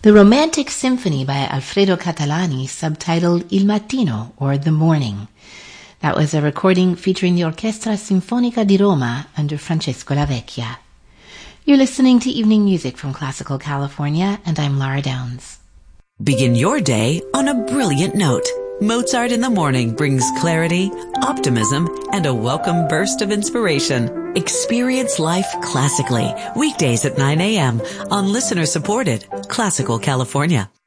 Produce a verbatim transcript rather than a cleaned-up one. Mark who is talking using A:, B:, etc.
A: The Romantic Symphony by Alfredo Catalani, subtitled Il Mattino, or The Morning. That was a recording featuring the Orchestra Sinfonica di Roma under Francesco Lavecchia. You're listening to Evening Music from Classical California, and I'm Lara Downs.
B: Begin your day on a brilliant note. Mozart in the Morning brings clarity, optimism, and a welcome burst of inspiration. Experience life classically, weekdays at nine a.m. on listener-supported Classical California.